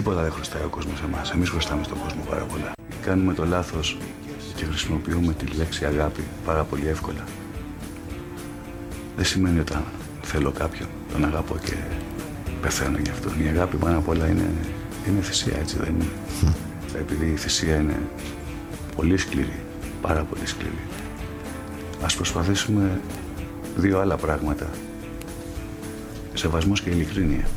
Τίποτα δεν χρωστάει ο κόσμος εμάς. Εμείς χρωστάμε στον κόσμο πάρα πολλά. Κάνουμε το λάθος και χρησιμοποιούμε τη λέξη αγάπη πάρα πολύ εύκολα. Δεν σημαίνει όταν θέλω κάποιον, τον αγαπώ και πεθαίνω γι' αυτό. Η αγάπη πάνω απ' όλα είναι θυσία, έτσι δεν είναι? Επειδή η θυσία είναι πολύ σκληρή, πάρα πολύ σκληρή, ας προσπαθήσουμε δύο άλλα πράγματα. Σεβασμός και ειλικρίνεια.